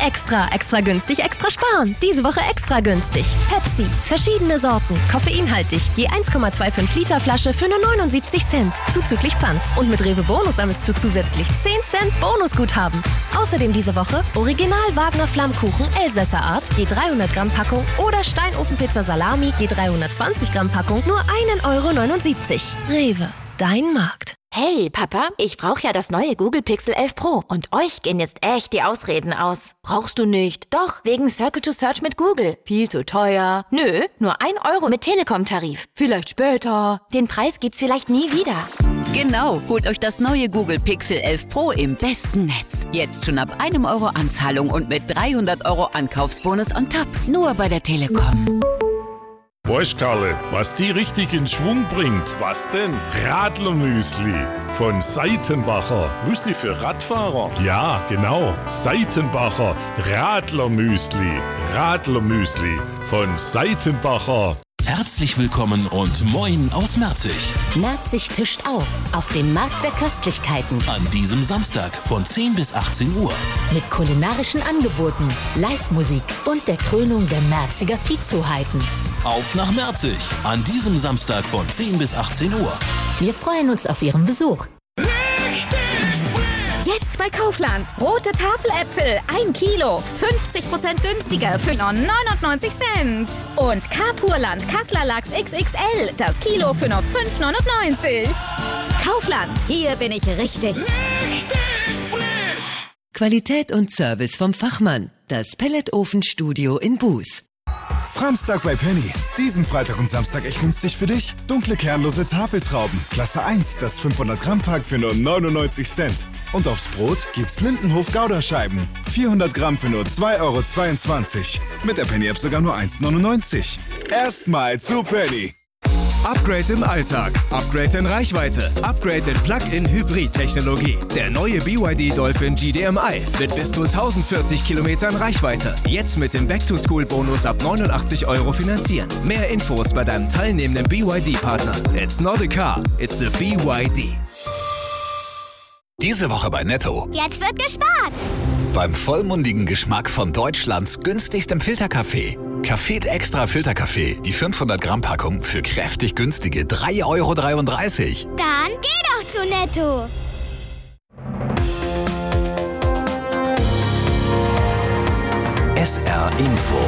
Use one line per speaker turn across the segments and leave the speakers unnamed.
Extra günstig, extra sparen. Diese Woche extra günstig. Pepsi, verschiedene Sorten, koffeinhaltig, je 1,25 Liter Flasche für nur 79 Cent, zuzüglich Pfand. Und mit Rewe Bonus sammelst du zusätzlich 10 Cent Bonusguthaben. Außerdem diese Woche Original Wagner Flammkuchen Elsässer Art, je 300 Gramm Packung oder Steinofenpizza Salami, je 320 Gramm Packung, nur 1,79 €. Rewe, dein Markt.
Hey, Papa, ich brauche ja das neue Google Pixel 11 Pro. Und euch gehen jetzt echt die Ausreden aus. Brauchst du nicht? Doch, wegen Circle to Search mit Google. Viel zu teuer. Nö, nur 1 € mit Telekom-Tarif. Vielleicht später. Den Preis gibt's vielleicht nie wieder.
Genau, holt euch das neue Google Pixel 11 Pro im besten Netz. Jetzt schon ab 1 € Anzahlung und mit 300 € Ankaufsbonus on top. Nur bei der Telekom.
Weißt Karle, was die richtig in Schwung bringt? Was denn? Radlermüsli von Seitenbacher.
Müsli für Radfahrer?
Ja, genau. Seitenbacher Radlermüsli. Radlermüsli von Seitenbacher.
Herzlich willkommen und moin aus Merzig.
Merzig tischt auf dem Markt der Köstlichkeiten.
An diesem Samstag von 10 bis 18 Uhr.
Mit kulinarischen Angeboten, Live-Musik und der Krönung der Merziger Viehzuheiten.
Auf nach Merzig. An diesem Samstag von 10 bis 18 Uhr.
Wir freuen uns auf Ihren Besuch.
Jetzt bei Kaufland. Rote Tafeläpfel, 1 Kilo, 50% günstiger für nur 99 Cent. Und Carpurland Kassler Lachs XXL, das Kilo für nur 5,99 €. Kaufland, hier bin ich richtig.
Qualität und Service vom Fachmann. Das Pelletofenstudio in Buß.
Framstag bei Penny. Diesen Freitag und Samstag echt günstig für dich. Dunkle kernlose Tafeltrauben. Klasse 1, das 500 Gramm Pack für nur 99 Cent. Und aufs Brot gibt's Lindenhof Gouda-Scheiben. 400 Gramm für nur 2,22 €. Mit der Penny-App sogar nur 1,99 €. Erstmal zu Penny.
Upgrade im Alltag, Upgrade in Reichweite, Upgrade in Plug-in-Hybrid-Technologie. Der neue BYD Dolphin GDMI mit bis zu 1040 Kilometern Reichweite. Jetzt mit dem Back-to-School-Bonus ab 89 € finanzieren. Mehr Infos bei deinem teilnehmenden BYD-Partner. It's not a car, it's a BYD.
Diese Woche bei Netto.
Jetzt wird gespart.
Beim vollmundigen Geschmack von Deutschlands günstigstem Filterkaffee. Café Extra Filterkaffee, die 500 Gramm Packung für kräftig günstige 3,33 €.
Dann geh doch zu Netto.
SR Info.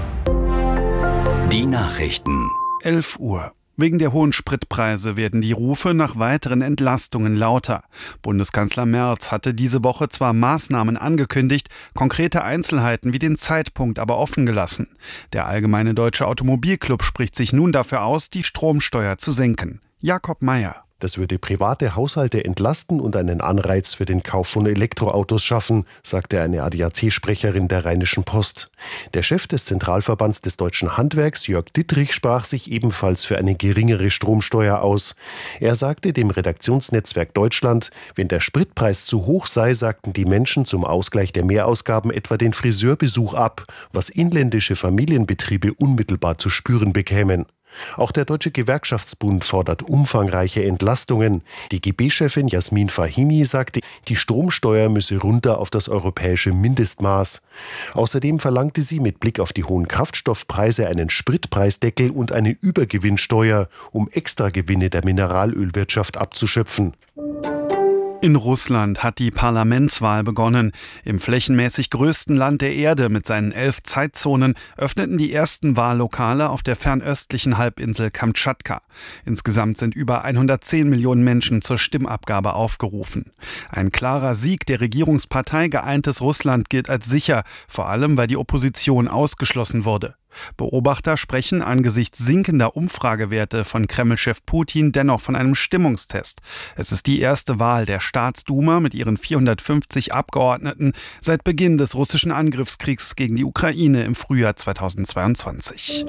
Die Nachrichten.
11 Uhr. Wegen der hohen Spritpreise werden die Rufe nach weiteren Entlastungen lauter. Bundeskanzler Merz hatte diese Woche zwar Maßnahmen angekündigt, konkrete Einzelheiten wie den Zeitpunkt aber offen gelassen. Der Allgemeine Deutsche Automobilclub spricht sich nun dafür aus, die Stromsteuer zu senken. Jakob Mayer.
Das würde private Haushalte entlasten und einen Anreiz für den Kauf von Elektroautos schaffen, sagte eine ADAC-Sprecherin der Rheinischen Post. Der Chef des Zentralverbands des deutschen Handwerks, Jörg Dittrich, sprach sich ebenfalls für eine geringere Stromsteuer aus. Er sagte dem Redaktionsnetzwerk Deutschland, wenn der Spritpreis zu hoch sei, sagten die Menschen zum Ausgleich der Mehrausgaben etwa den Friseurbesuch ab, was inländische Familienbetriebe unmittelbar zu spüren bekämen. Auch der Deutsche Gewerkschaftsbund fordert umfangreiche Entlastungen. Die GB-Chefin Jasmin Fahimi sagte, die Stromsteuer müsse runter auf das europäische Mindestmaß. Außerdem verlangte sie mit Blick auf die hohen Kraftstoffpreise einen Spritpreisdeckel und eine Übergewinnsteuer, um Extragewinne der Mineralölwirtschaft abzuschöpfen.
In Russland hat die Parlamentswahl begonnen. Im flächenmäßig größten Land der Erde mit seinen 11 Zeitzonen öffneten die ersten Wahllokale auf der fernöstlichen Halbinsel Kamtschatka. Insgesamt sind über 110 Millionen Menschen zur Stimmabgabe aufgerufen. Ein klarer Sieg der Regierungspartei Geeintes Russland gilt als sicher, vor allem weil die Opposition ausgeschlossen wurde. Beobachter sprechen angesichts sinkender Umfragewerte von Kreml-Chef Putin dennoch von einem Stimmungstest. Es ist die erste Wahl der Staatsduma mit ihren 450 Abgeordneten seit Beginn des russischen Angriffskriegs gegen die Ukraine im Frühjahr 2022.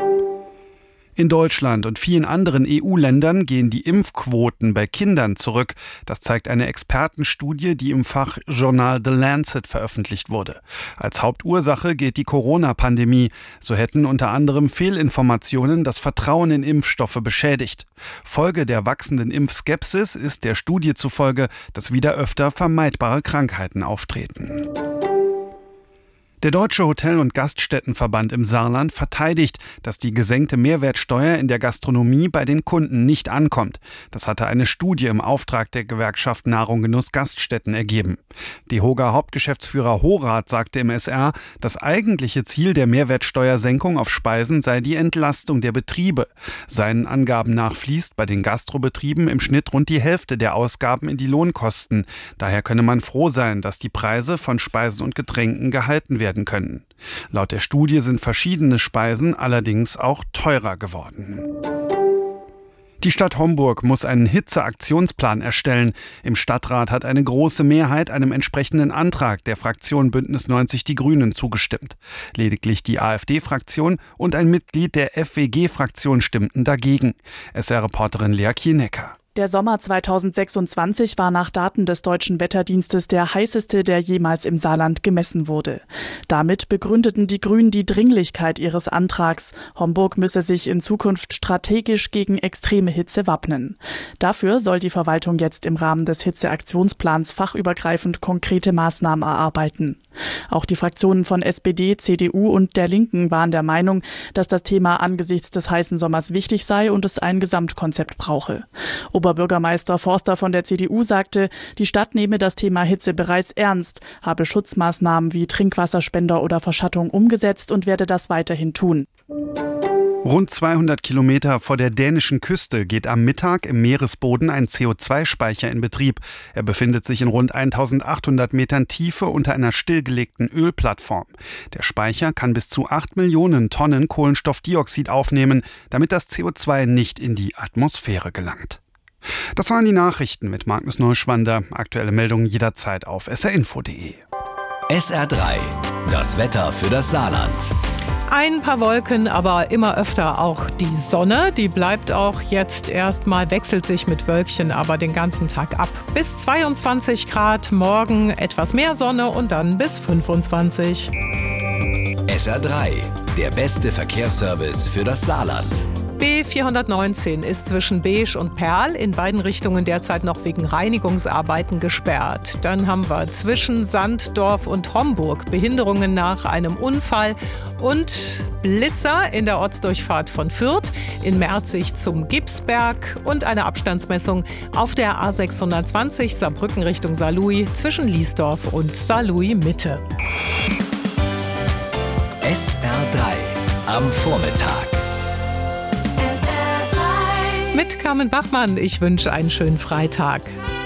In Deutschland und vielen anderen EU-Ländern gehen die Impfquoten bei Kindern zurück. Das zeigt eine Expertenstudie, die im Fachjournal The Lancet veröffentlicht wurde. Als Hauptursache gilt die Corona-Pandemie. So hätten unter anderem Fehlinformationen das Vertrauen in Impfstoffe beschädigt. Folge der wachsenden Impfskepsis ist der Studie zufolge, dass wieder öfter vermeidbare Krankheiten auftreten. Der Deutsche Hotel- und Gaststättenverband im Saarland verteidigt, dass die gesenkte Mehrwertsteuer in der Gastronomie bei den Kunden nicht ankommt. Das hatte eine Studie im Auftrag der Gewerkschaft Nahrung Genuss Gaststätten ergeben. DEHOGA Hauptgeschäftsführer Horath sagte im SR, das eigentliche Ziel der Mehrwertsteuersenkung auf Speisen sei die Entlastung der Betriebe. Seinen Angaben nach fließt bei den Gastrobetrieben im Schnitt rund die Hälfte der Ausgaben in die Lohnkosten. Daher könne man froh sein, dass die Preise von Speisen und Getränken gehalten werden können. Laut der Studie sind verschiedene Speisen allerdings auch teurer geworden. Die Stadt Homburg muss einen Hitzeaktionsplan erstellen. Im Stadtrat hat eine große Mehrheit einem entsprechenden Antrag der Fraktion Bündnis 90 Die Grünen zugestimmt. Lediglich die AfD-Fraktion und ein Mitglied der FWG-Fraktion stimmten dagegen. SR-Reporterin Lea Kienecker.
Der Sommer 2026 war nach Daten des Deutschen Wetterdienstes der heißeste, der jemals im Saarland gemessen wurde. Damit begründeten die Grünen die Dringlichkeit ihres Antrags. Homburg müsse sich in Zukunft strategisch gegen extreme Hitze wappnen. Dafür soll die Verwaltung jetzt im Rahmen des Hitzeaktionsplans fachübergreifend konkrete Maßnahmen erarbeiten. Auch die Fraktionen von SPD, CDU und der Linken waren der Meinung, dass das Thema angesichts des heißen Sommers wichtig sei und es ein Gesamtkonzept brauche. Oberbürgermeister Forster von der CDU sagte, die Stadt nehme das Thema Hitze bereits ernst, habe Schutzmaßnahmen wie Trinkwasserspender oder Verschattung umgesetzt und werde das weiterhin tun.
Rund 200 Kilometer vor der dänischen Küste geht am Mittag im Meeresboden ein CO2-Speicher in Betrieb. Er befindet sich in rund 1800 Metern Tiefe unter einer stillgelegten Ölplattform. Der Speicher kann bis zu 8 Millionen Tonnen Kohlenstoffdioxid aufnehmen, damit das CO2 nicht in die Atmosphäre gelangt. Das waren die Nachrichten mit Magnus Neuschwander. Aktuelle Meldungen jederzeit auf srinfo.de.
SR3, das Wetter für das Saarland.
Ein paar Wolken, aber immer öfter auch die Sonne. Die bleibt auch jetzt erstmal, wechselt sich mit Wölkchen aber den ganzen Tag ab. Bis 22 Grad, morgen etwas mehr Sonne und dann bis 25.
SR3, der beste Verkehrsservice für das Saarland.
B419 ist zwischen Beesch und Perl in beiden Richtungen derzeit noch wegen Reinigungsarbeiten gesperrt. Dann haben wir zwischen Sanddorf und Homburg Behinderungen nach einem Unfall und Blitzer in der Ortsdurchfahrt von Fürth, in Merzig zum Gipsberg und eine Abstandsmessung auf der A620 Saarbrücken Richtung Saarlouis zwischen Liesdorf und Saarlouis Mitte.
SR3 am Vormittag.
Mit Carmen Bachmann, ich wünsche einen schönen Freitag.